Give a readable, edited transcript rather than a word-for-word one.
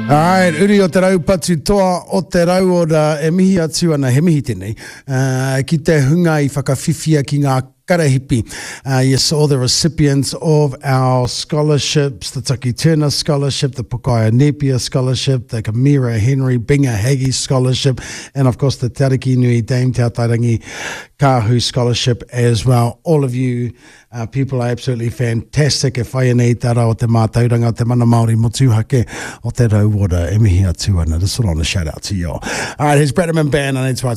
Alright, uri o te raupatu toa o te rauora e mihi atu ana he mihi tenei. Ki te hunga I whakawhiwhia ki ngā karahipi. Yes, all the recipients of our scholarships, the Taki Turner Scholarship, the Pukaya Nepia Scholarship, the Kamira Henry Binga Hagi Scholarship, and of course the Tariki Nui Dame Te Atairangi Kahu Scholarship as well. All of you people are absolutely fantastic. E whai nei tara o te mātauranga, o te mana Māori motuhake, o te rauora e mihi atu ana. Just want to shout out to you all. Alright, here's Bradman Band on